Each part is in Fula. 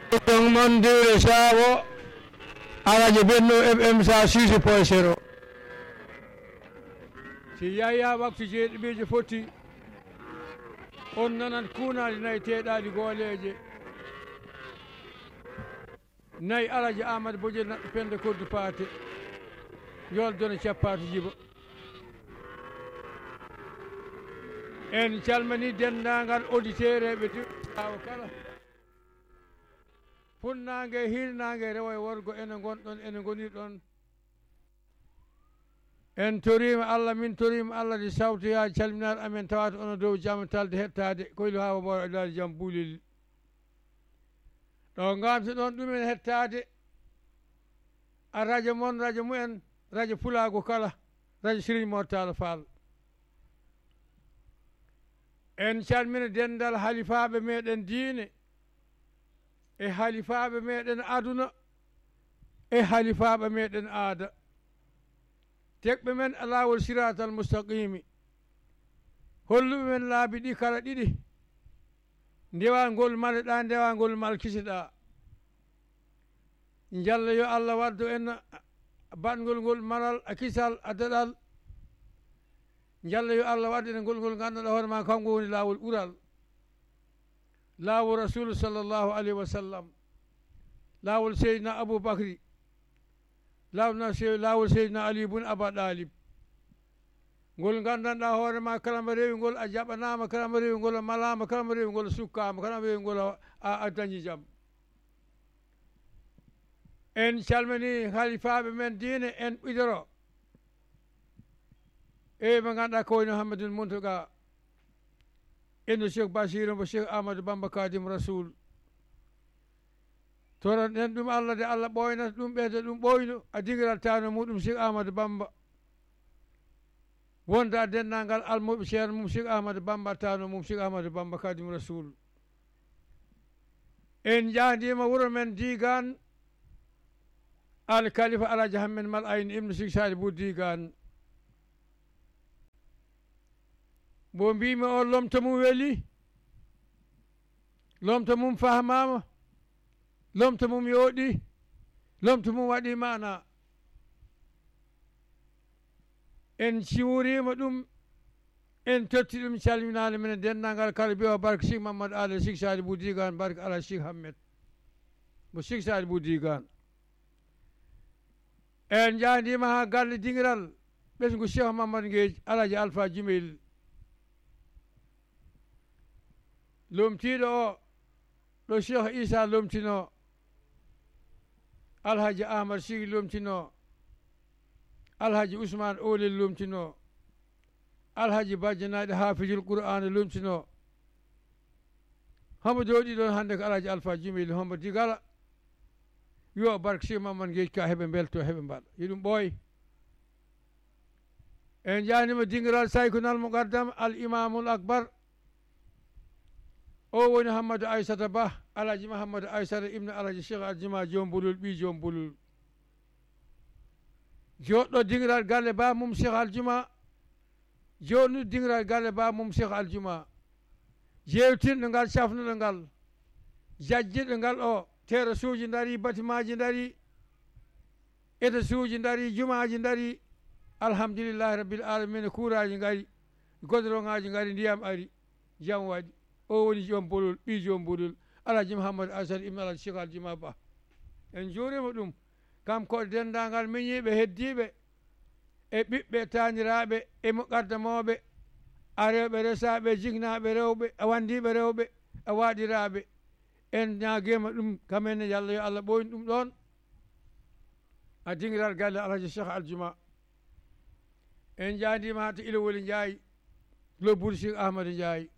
ɗon mandire sawo alaje benno FM 106.0 si yaya waktu jeeɗiɓeje foti on nanat kuunaɗi nayyi teeɗaɗi gooleje nayyi alaji Amadou Bodiel naɗɗo pende koddu paate yoldone cappatu jiba en calmini dendagal auditeur eɓe awo kala funnangue hirnangue rewo e worgo ene gonɗon ene goni ɗon en torima Allah min torima Allah de sawtoyaji calminaɗo amen tawata ono dow jaam talde hettade koylu hawa mbo adade jaam buulel ɗo gamte ɗon ɗumen hettade a radio moon radio mumen radio Pulago kala radio Serigne Mor Talla Fall en calmina dendal halifaɓe meɗen diine e halifaɓe meɗen aduna e halifaɓe meɗen aada tekɓe men alawol siratal mustaqimi holluɓe men laabi ɗi kala ɗiɗi ndewangol maleɗa ndewangol malkisiɗa jalla yo Allah waddu en batgol ngol malal a kisal a daɗal jalla yo Allah waddu en ngol ganduɗa hoore ma kanko woni lawol ɓural lawol rasulu sallllahu alayhi wa sallam lawol seydina aboubacry lawol seydina ali ibn aba ɗalib ngol gandanɗa hoore ma kala mo rewi ngol a jaɓanama kala mo rewi ngol a malama kala mo rewi ngol a sukkama kala mo rewi ngol a dañi jaam en calmini halifaɓe men diine en ɓidoro e mo ganduɗa ko woni Hammadul Muntaga eno Cheikh Bachir mo Cheikh Amadou Bamba Kadim Rasoul toran en ɗum Allah de Allah ɓoynata ɗum ɓeyda ɗum ɓoyno a digiral tano muɗum Cheikh Amadou Bamba wonda dennangal almuɓe ceerno mum Cheikh Amadou Bamba tano mum Cheikh Amadou Bamba Kadim Rasoul en jahdima wuuro men Digan al kalifa alaji hammen mal ayni ibnu Cheikh Sadibou Digan bo mbimi o lomto mum weeli lomto mum fahmama lomto mum yooɗi lomto mum waɗi mana en ciwrima ɗum en totti ɗum calminade men dennangal kala mbiyo barke Cheikh Mamadou Ala Cheikh Sadibou Digan barke ala Cheikh Hammed mo Cheikh Sadibou Digan en jahdima ha galle dingiral ɓesgu Cheikh Mamadou Gueji alaji Alpha Djumel lomtiɗo o ɗo Cheikh Issa lomtino alhaji Ahmad Sy lomtino alhaji Ousmane Olel lomtino alhaji bajjanaɗe hafijul Qur'an lomtino hombo jooɗi ɗon hannde ko alhaji Alpha Djumel hombo digala yo barke Cheikh Mamadou Gueji ka heɓe belto heɓe mbaɗa yiɗum ɓooy en janima dingiral saykunal mo gaddam al imamul akbar o woni Hammadou Aissata Ba alaji Mahamadou Aissata ibnu alaji Cheikh Aljuma joom bulul ɓi joom bulul joɗɗo dingiral galle ba mum Cheikh Aljuma joɗɗo dingiral galle ba mum Cheikh Aljuma jewtinɗo ngal safnuɗo ngal jajjiɗo ngal o tero suuji dari batimaji dari ete suuji dari jumaji dari alhamdulillahi rabbil alamina kuuraji gari goudron-ngaji gari ndiyam ari jaam waɗi o woni joom bolol ɓi joom bolol alaji Mahamadou Aissata ibnu alaji Cheikh Aljuma Ba en juurima ɗum kanko dendagal miñiɓe heddiɓe e ɓiɓɓe taniraɓe e muqaddamoɓe a rewɓe resaɓe jignaɓe rewɓe a wandiɓe rewɓe a waɗiraɓe en ñaguima ɗum kamenne yallah yo Allah ɓoyni ɗum ɗon a dingiral galle alhaji Cheikh Aljuma en jadima ha to Ilowoli Ndiaye lobbude Cheikh Ahmadou Ndiaye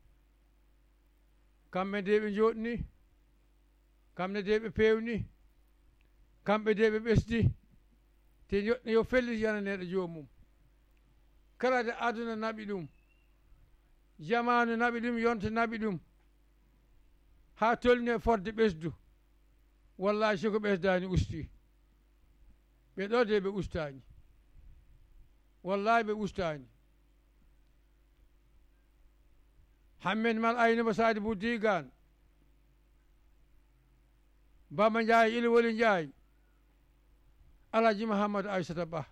kamɓe de ɓe joɗni kamɓe de ɓe pewni kamɓe de ɓe ɓesdi te joɗɗo yo fellit yananeɗo jomum kala de aduna naɓi ɗum jamanu naɓi ɗum yonta naɓi ɗum ha tolni e fodde ɓesdu wallahi siko ɓesdani usti ɓe ɗo de ɓe ustani wallahi ɓe ustani hammen mal aynimo Sadibou Digan Bamba Ndiaye Ili Woli Ndiaye Alhaji Mahamadou Aissata Ba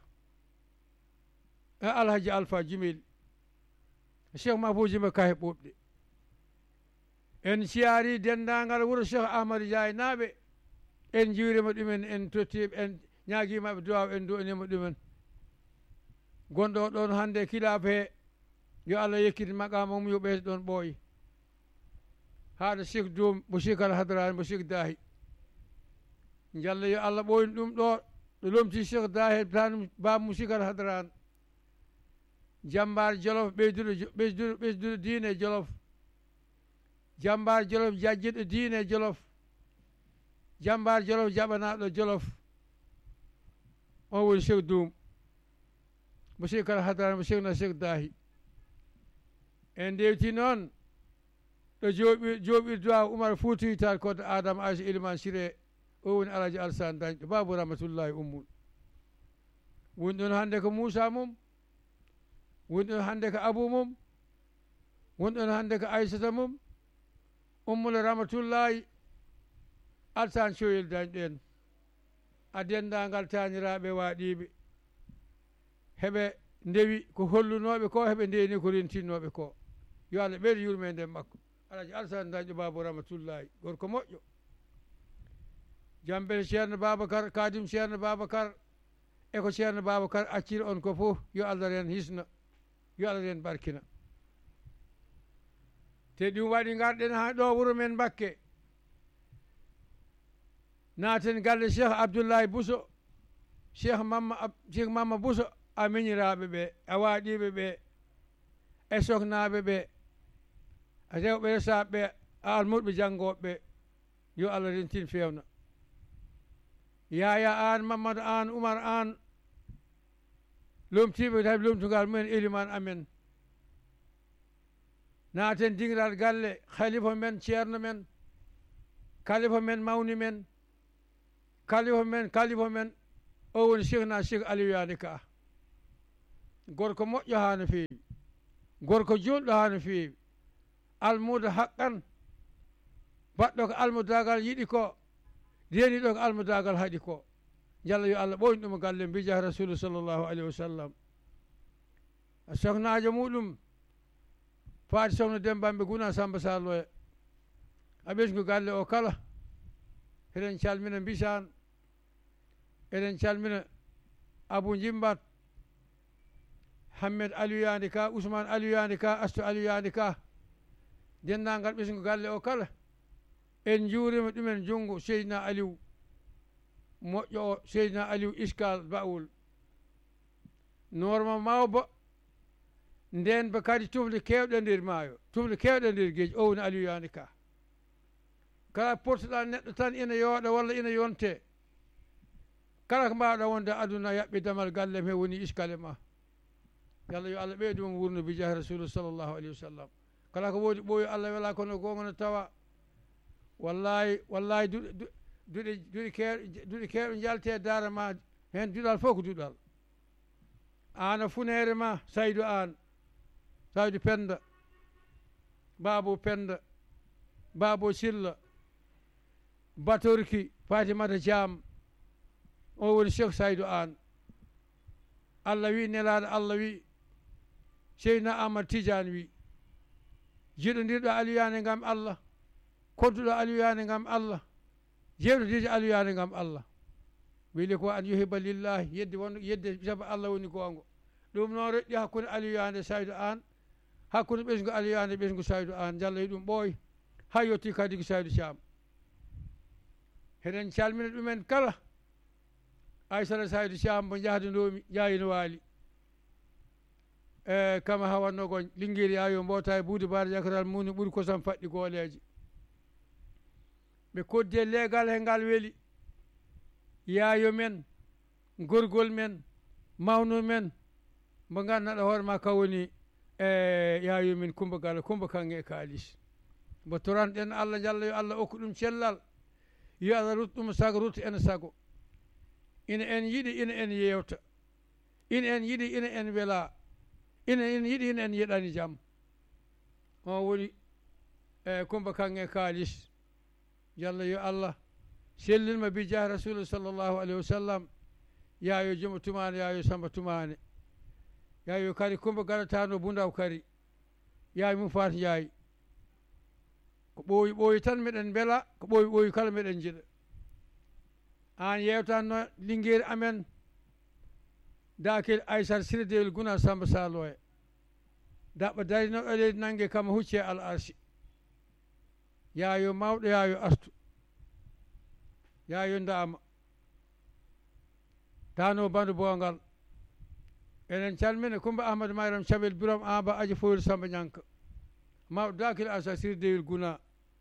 Alhaji Alpha Djimil Cheikh Mahfou Djimba Kahe ɓoɓɗe en siyaari denndaangal wuro Cheikh Ahmadou Ndiaye naaɓe en jiwrima ɗumen en tottiɓe en ñaagimaɓe duwaw en duwanima ɗumen gonɗo ɗon hannde kilafa he yo Allah yekkiti maqama mum yo ɓeyta ɗon ɓooyi haɗa Cheikh Doum mo Cheikh Al Hadrani mo Cheikh Dahi jalla yo Allah ɓooyni ɗum ɗo ɗo lomti Cheikh Dahi tan bamum Cheikh Al Hadrani jambar Jolof ɓeyduɗo diine e Jolof jambar Jolof jajjiɗo diine e Jolof jambar Jolof jaɓanaɗo Jolof on woni Cheikh Doum mo Cheikh Al Hadrani mo Cheikh na Cheikh Dahi en ndewti noon ɗo jooɓir duwaw Oumar Foutiyou Tall kodde Adama Aissata Elimane Siré o woni Alaji Alassane Dañɗo Babou Rahmatullahi Ummul woni ɗon hannde ko Moussa mum woni ɗon hannde ko Abou mum woni ɗon hannde ko Aissata mum Ummul Rahmatullahi Alassane Coyel Dañɗo en a denndangal taaniraaɓe waaɗiiɓe heɓe ndewi ko hollunoɓe ko heɓe ndeni ko rentinnoɓe ko yo Allah ɓeydo yurmede makko Alaji Alassane Dañɗo Babou Rahmatullahi gorko moƴƴo jambel ceerno Babacar kadim ceerno Babacar e ko ceerno Babacar acciri on ko fof yo Allah ren hisna yo Allah ren barkina te ɗum waɗi garɗen ha ɗo wuro men Bakke naaten galle Cheikh Abdoullahi Bousso Cheikh Mamma Bousso a miñiraɓe ɓe a waaɗiɓe ɓe e soknaɓe ɓe rewɓe resaɓe ɓe a almuɗɓe janggoɓe ɓe yo Allah rentin fewna Yaya an Mamadou an Oumar an lomtiɓe tawi lomtugal mumen Elimane amen naaten dingral galle khalifa men ceerno men kalifa men mawni men kalifa men o woni Cheikh na Cheikh Aliou Yane Ka gorko moƴƴo ha no feewi gorko julɗo ha no feewi almudo haqqan baɗɗo ko almudagal yiɗi ko reeniɗo ko almudagal haɗi ko jalla yo Allah ɓoyni ɗum galle mbija rasulu sallllahu alayhi wa sallam sohnajo muɗum faati sohna Dembamɓe Guna Samba Salloya a ɓesgu galle o kala eɗen calmina Mbisane eɗen calmina Abou Jimbat Hammed Aliou Yane Ka Ousmane Aliou Yane Ka Astou Aliou Yane Ka denndangal ɓesgu galle o kala en juurima ɗumen junngo Seydina Aliou moƴƴo o Seydina Aliou Iskal Bawol norma mawba nden ba kadi tufle kewɗe nder maayo tufle kewɗe nder gueji o woni Aliou Yane Ka kala pottoɗa neɗɗo tan ina yooɗa walla ina yonte kala ko mbawɗa wonde aduna yaɓɓi damal gallem he woni iskale ma yalla yo Allah ɓeydu mum wurno bi jahi rasulu sallllahu alayhi wa sallam kala ko woodi ɓooyo Allah wela kono gonga no tawa wallahi duɗe kewɗe jalte daara ma hen duɗal fof ko duɗal an funere ma Saydou an Saydou Penda Babou Penda Babou Silla Batorki Fatimata Thiam o woni Cheikh Saydou an Allah wi nelaɗo Allah wi Seydina Ahmad Tidiane wi jiɗodirɗo Aliou Yane gam Allah kodduɗo Aliou Yane gam Allah jewtodijo Aliou Yane gam Allah wili ko an yuhibba lillahi yedde saabu Allah woni gonga ɗum noon reƴƴi hakkude Aliou Yane e Saydou an hakkude ɓesgu Aliou Yane e ɓesgu Saydou an jallayi ɗum ɓooy ha yetti kadi ko Saydou Thiam heɗen calmina ɗumen kala Aissata Saydou Thiam mo jahdandomi jayino waali kama hawanno goñ Linguére yayo mbota e Boudi Bara Diakral muni ɓuuri kosam faɗɗi gooleji ɓe koddi e leegal he ngal weeli yaayo men gorgol men mawnu men mo ganduɗa hoore ma ka woni yaayo min Coumba Galo Coumba Kange e Kalis mbo toranɗen Allah jalla yo Allah okku ɗum cellal yo Allah ruttu ɗum sago ruttu en sago ina en yiɗi ina en yewta ina en yiɗi ina en wela ina en yiɗi ina en yiɗani jaam o woni Coumba Kange e Kalis jalla yo Allah sellilma bi jah rasul sallllahu alayhi wa sallam yayo juma tumane yayo samba tumane yayo kari kumba garatano bundaw kari yaay mum faati yaay ko ɓooyi ɓooyi tan meɗen beela ko ɓooyi ɓooyi kala meɗen jiɗa an yewtanno lingueri amen dakel aissata siredewel guna samba saloya daɓɓa darino eleydi nangge kama hucce al arsi yayo mawɗo yayo astu yayo ndama tano bandu bongal enen calmina Coumba Ahmadou Mayram Caɓel Birom Aba aji foyol Samba Ñanka mawɗo dakil asa sirdewel guna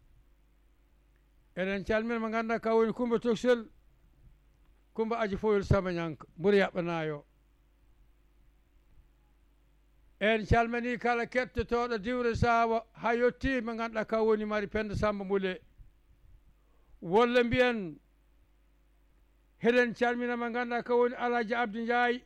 enen calmina mo ganduɗa ka woni Coumba Toksel Coumba aji foyol Samba Ñanka ɓuuri yaɓɓanayo en calmini kala kettotoɗo diwre sawa ha yetti mo ganduɗa ka woni Mari Penda Samba Moule walla mbiyen heɗen calmina mo ganduɗa ka woni Alaji Abdou Ndiaye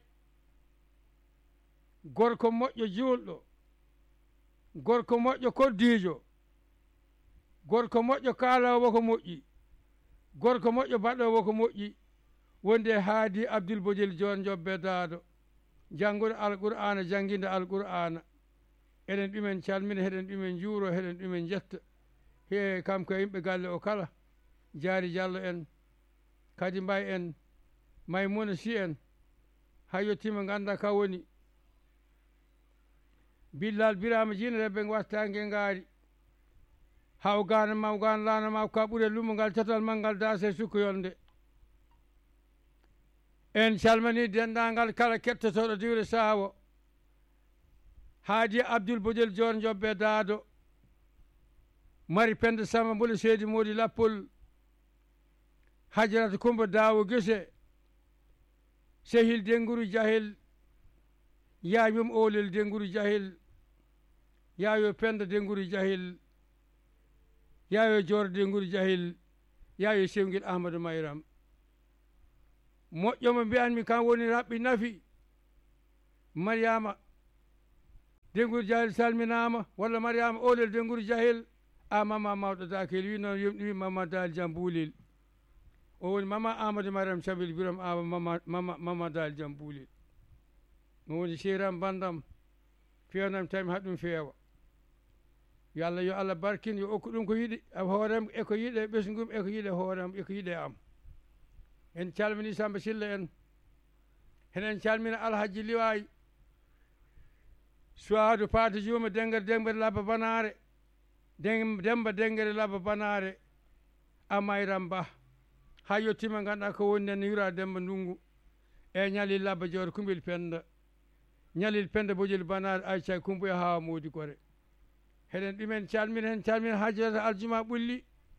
gorko moƴƴo julɗo gorko moƴƴo koddijo gorko moƴƴo kaalowo ko moƴƴi gorko moƴƴo baɗowo ko moƴƴi wonde haadi Abdoul Bodil Dione Jobbe Dado janngude alqur'ana janguinde alqur'ana eɗen ɗumen calmina heɗen ɗumen juuro heɗen ɗumen jetta he kam ko yimɓe galle o kala Diary Diallo en Kadi Mbaye en Maymouna Sy en ha yettima ganda ka woni Billal Birama Djine rebbe wattangue ngaari hawgana mawgana lana maw ka ɓuure lumo ngal total malngal dase sukkoyolde en calmani dendagal kala kettotoɗo diwre sawo haadi Abdoul Bodil Dione Jobbe Dado Mari Penda Samba Moule Seydi Modi Lappol Hajrata Coumba Dawo Guesse Sehil Denguru Diahel Yayum Olel Denguru Diahel yayo Penda Denguru Diahel yayo Dior Denguru Diahel yayo Sewguel Ahmadou Mayram moƴƴo mo mbiyanmi kan woni raɓɓi nafi Mariama Denguru Diahel salminama walla Mariama Olel Denguru Diahel a mama mawɗo dakel wi noon yomɗi wi mama Dal Diam Boulel o woni mama Amadou Mariam Caɓel Birom Aba mama Dal Diam Boulel mo woni seeram bandam fewnam tami haɗum feewa yo Allah yo Allah barkin yo okku ɗum ko yiɗi hoorem eko yiɗe ɓesgum eko yiɗe hoorem eko yiɗe am en calmini Samba Sylla en henen calmina Alhaji Liway Suwadou Paate Juma Dengere Dembere Labba Banare Demba Dengere Labba Banare a Mayram Ba ha yettima ganduɗa ko woni nen yura Demba Ndungu e Ñalil Labba Dior Kumbil Penda Ñalil Penda Bojil Banare Aïcha Kumbu e Hawa Modi Gore heɗen ɗumen calmina hen calmina Hajjata Aljuma Ɓulli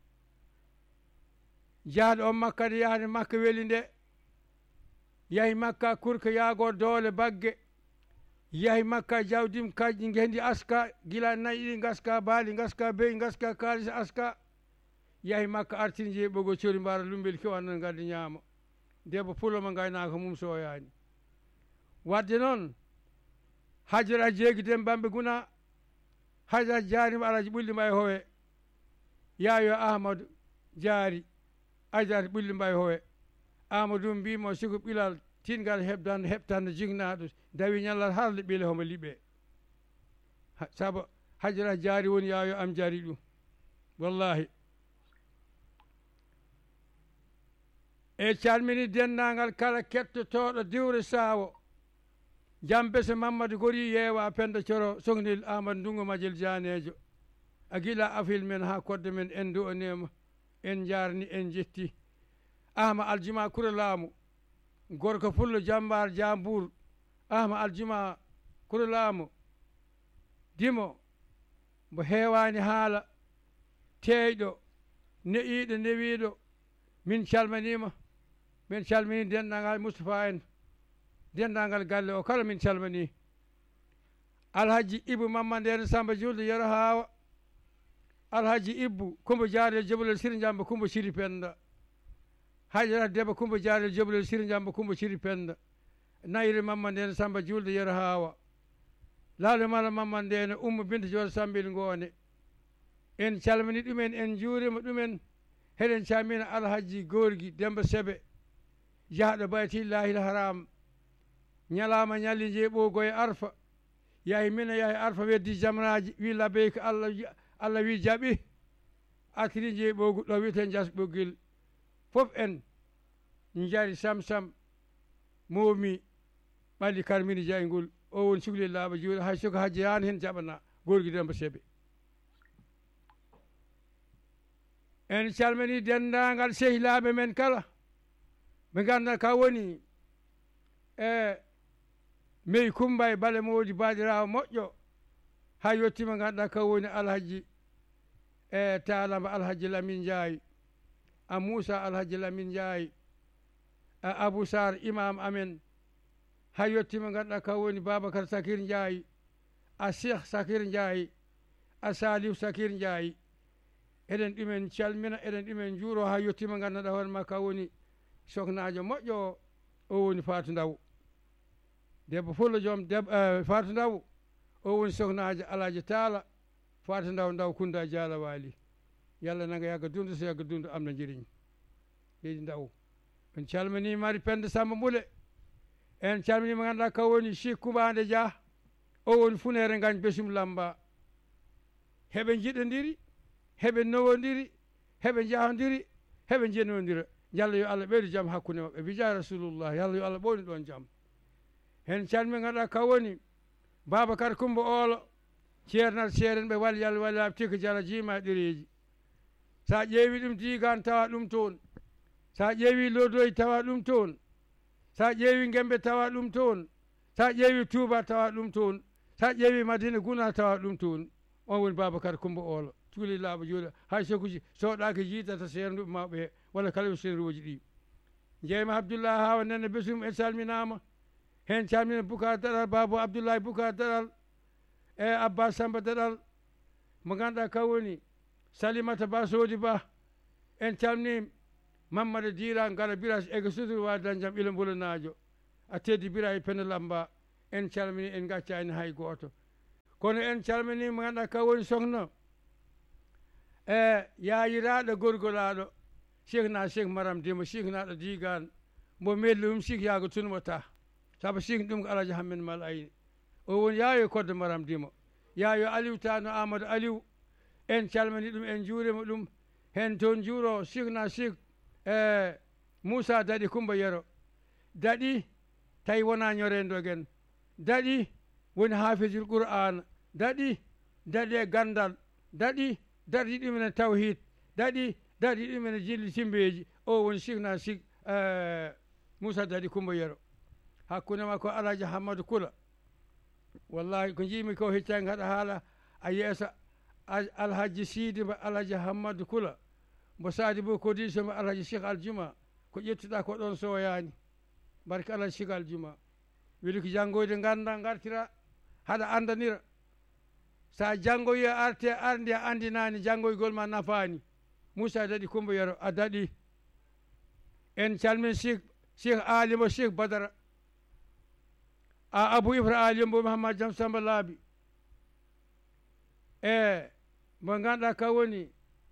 jaaɗo on Makka de yahde Makka weeli nde yahi Makka kurka yaago doole bagge yahi Makka jawdim kaji gendi aska gila nayyi ɗi gaska baali gaska beyi gaska kalis aska yahi Makka artini jeeyi ɓogo cori mbara lumbel kewannan gaddi ñaama debbo puloma gaynaka mum soyani wadde noon Hajara jeegi den bamɓe guna Hajara jaarima Alaji Ɓulli Mbaye Howe yayo Ahmadou Diary Hajara Ɓulli Mbaye Howe Amadou mbimo siko ɓilal tingal heɓtande jignaɗo dawi ñallat harde ɓiile homo liɓe saabu Hajara Diary woni yayo am jaari ɗum wallahi e calmini dendagal kala kettotoɗo diwre sawo Jambese Mamadou Gori yeewa Penda Coro Sognil Amadou Ndungu Majel Dianejo a gila afil men ha kodde men en du'anema en jarni en jetti Ahma Aljuma Kura Laamu gorko pullo jambar Jambour Ahma Aljuma Kura Laamu dimo mo heewani haala teeyɗo ne'iɗo newiɗo min calmanima min calmini dendagal Moustapha en dendagal galle o kala min calmani Alhaji Ibou Mamadou Samba Julde Yero Hawa Alhaji Ibou Coumba Diarel Joɓolel Siri Diamba Coumba Siri Penda Hajara Debbo Coumba Diarel Joɓolel Siri Diamba Coumba Siri Penda Nayre Mamadou Samba Julde Yero Hawa Laalo Mala Mamadou Oumou Binta Dior Sambil Ngone en calmini ɗumen en juurima ɗumen heɗen camina alhaji gorgui Demba Sebe jahɗo baytillahil haram ñalama ñalli je ɓogoye arfa yahi mina yahi arfa weddi jamraji wi labeyka Allah wi jaaɓi atiri je ɓogu ɗo wiyeten jas ɓoggel fof en jari sam momi ɓalli karmini jaygol o woni cukalel laaɓa juuɗe hay soko hajji yani hen jaɓana gorgui Demba Sebe en calmini dendagal sehilaɓe men kala ɓe ganduɗa ka woni meyi Kumba e Bale Modi baɗirawo moƴƴo ha yettima ganduɗa ka woni alhaji Talamba alhaji Lamin Ndiaye a Moussa alhaji Lamin Ndiaye a Abou Sar imam amen ha yettima ganduɗa ka woni Babacar Sakir Ndiaye a Cheikh Sakir Ndiaye a Salif Sakir Ndiaye eɗen ɗumen calmina eɗen ɗumen juuro ha yettima ganduɗa hoore ma ka woni soknajo moƴƴo o woni Fatou Ndaw debbo fullo joom Fatou Ndaw o woni soknajo Alaji Talla Fatou Ndaw Kunda Diala Wali yalla naga yagga dundu so yagga dundu amna jiriñ leydi Ndaw en calmini Mari Penda Samba Ɓuule en calminima ganduɗa ka woni Cheikh Kubande Dia o woni funere gañ Besum Lamba heɓe jiɗodiri heɓe nowodiri heɓe jahodiri heɓe jenodira yalla yo Allah ɓeydu jaam hakkude mabɓe bija Rasulullah yalla yo Allah ɓowni ɗon jaam hen calmi ganduɗa ka woni Babacar Coumba Olo ceernat seeren ɓe walli Allah wallaɓe tikka jara jiima ɗereji sa ƴeewi ɗum Digan tawa ɗum toon sa ƴeewi Lodoy tawa ɗum toon sa ƴeewi Gembe tawa ɗum toon sa ƴeewi Touba tawa ɗum toon sa ƴeewi Madina Guna tawa ɗum toon on woni Babacar Coumba Olo cukalel laaɓa juuɗe hay sokuji soɗaki jiidata seernduɓe mawɓe he walla kala ɓe seeruji ɗi jeeyma Abdoullah Hawa nene Besum en calminama hen calmina Boucar Daɗal Babou Abdoulaye Boucar Daɗal e Abbas Samba Daɗal mo ganduɗa ka woni Salimata Ba Sodi Ba en calmini Mamadou Dira Ngara Birage ego sudur wadan jaam ilo mbolanajo a teddi bira e Penda Lamba en calmini en gaccani hay goto kono en calmini mo ganduɗa ka woni sohna yayiraɗo gorgolaɗo Cheikh Maram Dimo Cheikh naɗo Digan mbo melli ɗum Cheikh yago tunmota saabu Cheikh ɗum ko Alaji Hammed Mal Ayni o woni yaayo kodde Maram Dimo yaayo Aliou Tano Amadou Aliou en calmini ɗum en juurima ɗum hen toon juuro Cheikh Moussa Daɗi Coumba Yero daɗi tawi wona ñorendogen daɗi woni hafidul Qur'an daɗi e gandal daɗi ɗumene tawhid daɗi ɗumene jilli timbeji o woni Cheikh Moussa Daɗi Coumba Yero hakkude makko Alaji Hammadou Kula wallahi ko jiimi ko heccangi haɗa haala a yeesa Alhaji Sidi mba Alaji Hammadou Kula mbo Sadi Bo Kodi so mbo Alhaji Cheikh Aljuma ko ƴettuɗa ko ɗon sowoyani barke Alhaji Cheikh Aljuma weli ko janggoyde ganda gartira haɗa andanira sa janggoyi arte arde a andinani janggoygol ma nafani Moussa Daɗi Coumba Yero a daɗi en calmin Cheikh Ali mo Cheikh Badara a Abou Ibra Ali mbo Mahamad Jam Samba Laabi e mo ganduɗa ka woni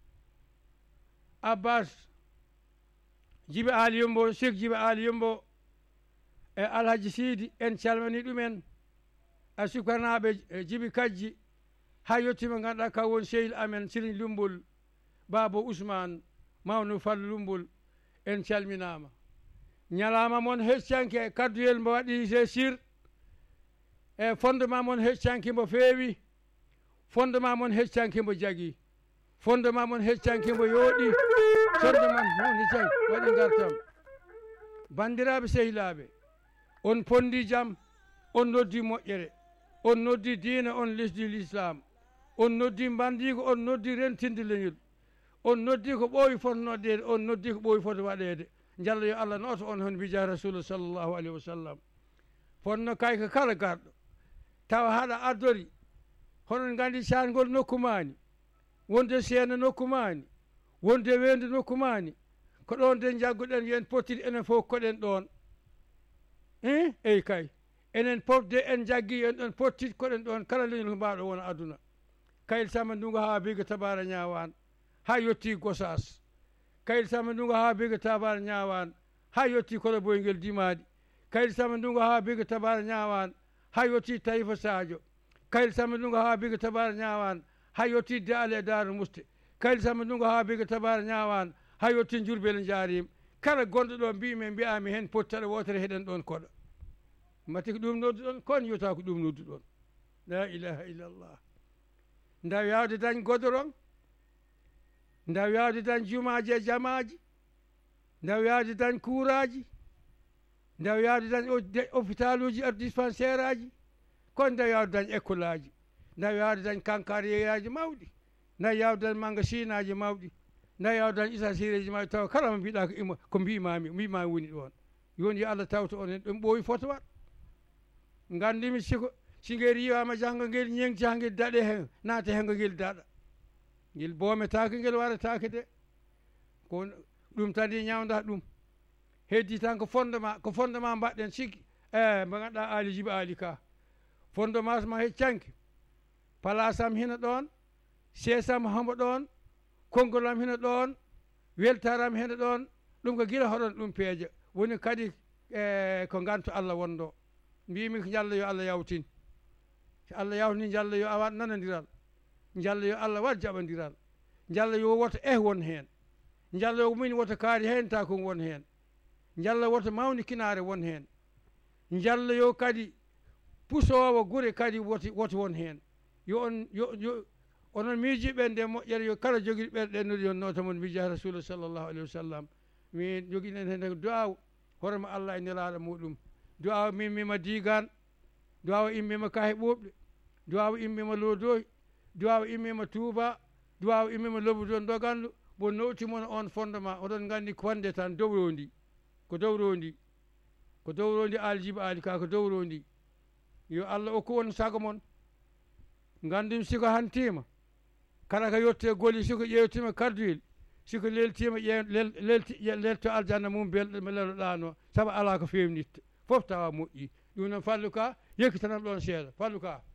Abbas Djibi Ali Yombo Cheikh Djibi Ali Yombo e Alhaji Sidi en calmini ɗumen a sukarnaɓe Djibi Kajji ha yettima ganduɗa ka woni sehil amen Serigne Lumbol Babo Ousmane mawno Fallu Lumbol en calminama ñalama moon heccanke kadduyel mbo waɗi sir e fondement moon heccanki mbo feewi fondement moon heccanki mbo jagui fondement moon heccanki mbo yooɗi fondement moon heccanki waɗi gartam bandiraɓe sehilaɓe on pondi jaam on noddi moƴƴere on noddi diina on lesdi l'islam on noddi bandigo on noddi rentinde leñol on noddi ko ɓooyi foto noddede on noddi ko ɓooyi foto waɗede jalla yo Allah nooto on hono bija rasul sallllahu alayhi wa sallam fonno kay ko kala garɗo tawa haɗa addori honon gandi cangol nokkumani wonde seena nokkumani wonde weende nokkumani ko ɗon de jagguɗen yen pottidi enen fof koɗen ɗon eyi kay enen pofde en jaggi en ɗon pottid koɗen ɗon kala leñol ko mbaɗo wona aduna kayil sama ndungo ha bigo tabara ñawan ha yetti Gossas kayit sama ndungo ha bega tabara ñawan ha yetti koɗo boygel dimaɗi kayit sama ndungo ha bega tabara ñawan ha yetti tayifa sadio kayit sama ndungo ha bega tabara ñawan ha yetti daale daaro muste kayit sama ndungo ha bega tabara ñawan ha yetti jurbel jaarima kala gonɗo ɗo mbimi mbiyami hen pottaɗo wotere heɗen ɗon koɗo mati ko ɗum nodduɗon kon yiyata ko ɗum nodduɗon la ilaha illallah ndaw yawde dañ godoron ndaw yawde dañ jumaji e jamaji ndaw yawde dañ kuuraji ndaw yawde dañ hôpital uji dispensaire aji kono ndaw yawde dañ école aji ndaw yawde dañ kankar yeeyaji mawɗi ndaw yawde dañ magasin aji mawɗi ndaw yawde dañ isacireji mawɗi taw kala mo mbiɗa ko mbimami woni ɗon yoni yo Allah tawta on hen ɗum ɓooyi foto wat gandimi si ngel yiwama janggo ngel ñengti ha ngel daɗe hen naata hen ngo ngel daɗa ngel boometake ngel waɗatake de ko ɗum tadi ñawda ɗum heddi tan ko fondement mbaɗɗen sikki mo ganduɗa Ali Djiby Ali Ka fondement ma heccanke place am hina ɗon sesam hombo ɗon konngol am hina ɗon weltaram hina ɗon ɗum ko guila hoɗon ɗum peeja woni kadi ko gantu Allah wonɗo mbimi ko ñalla yo Allah yawtin so Allah yawtini ñalla yo awat nanodiral ñalla yo Allah wat jaɓodiral ñalla yo woto won hen ñalla yo min woto kaari hen ta kon won hen ñalla woto mawnikinare won hen ñalla yo kadi pusowo guure kadi woti won hen yo onon miijiɓe nde moƴƴere yo kala joguiɗo ɓerɗe nodi on notamon miija rasulullah sallllahu alayhi wa sallam min joguinen hen duwaw horema Allah e nelaɗo muɗum duwaw min mima digan duwaw immima kahe ɓoɓɗe duwaw immima lodoy duwaw immima touba duwaw immima lobbuɗon dogandu bo nowtimon on fondement oɗon gandi ko wonde tan dowrondi ko dowrondi Ali Djiby Ali Ka ko dowrondi yo Allah okku on sago mon gandumi siko hantima kala ko yette goli siko ƴewtima karduyel siko leltima lelto aljanna mum belɗo mi leloɗano saabu ala ko fewnitta foof tawa moƴƴi ɗum noon Fallou Ka yekkitanan ɗon seeɗa Fallou Ka